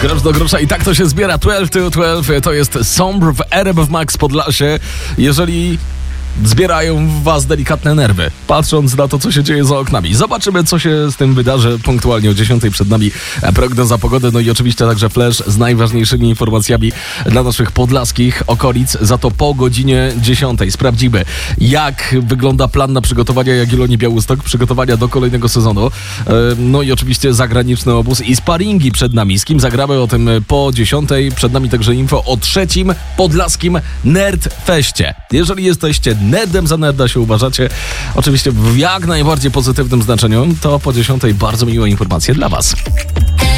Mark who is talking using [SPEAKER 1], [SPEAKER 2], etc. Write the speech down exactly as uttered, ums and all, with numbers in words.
[SPEAKER 1] Grosz do grosza i tak to się zbiera. dwanaście to dwanaście to jest Sombr w R M F Max Podlasie. Jeżeli zbierają w was delikatne nerwy, patrząc na to, co się dzieje za oknami. Zobaczymy, co się z tym wydarzy punktualnie o dziesiątej. Przed nami prognoza pogody, no i oczywiście także flash z najważniejszymi informacjami dla naszych podlaskich okolic. Za to po godzinie dziesiątej sprawdzimy, jak wygląda plan na przygotowania Jagiellonii Białystok, przygotowania do kolejnego sezonu. No i oczywiście zagraniczny obóz i sparingi przed nami. Z kim zagramy, o tym po dziesiątej. Przed nami także info o trzecim podlaskim Nerdfeście. Jeżeli jesteście nerdem, za nerda się uważacie, oczywiście w jak najbardziej pozytywnym znaczeniu, to po dziesiątej bardzo miłe informacje dla was.